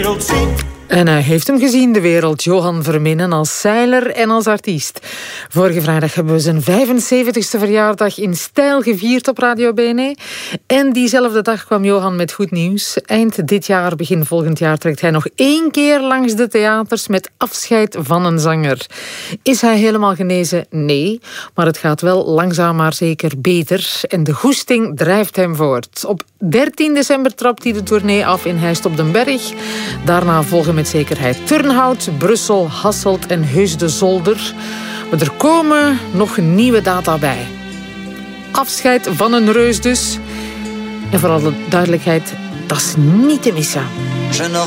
wereld zien. En hij heeft hem gezien, de wereld. Johan Verminnen als zeiler en als artiest. Vorige vrijdag hebben we zijn 75ste verjaardag in stijl gevierd op Radio BNE. En diezelfde dag kwam Johan met goed nieuws. Eind dit jaar, begin volgend jaar, trekt hij nog 1 keer langs de theaters met afscheid van een zanger. Is hij helemaal genezen? Nee. Maar het gaat wel langzaam maar zeker beter. En de goesting drijft hem voort. Op 13 december trapt hij de tournee af in Heist op den Berg. Daarna volgen met zekerheid Turnhout, Brussel, Hasselt en Heus de Zolder. Maar er komen nog nieuwe data bij. Afscheid van een reus dus. En voor alle duidelijkheid, dat is niet te missen. Je n'aurai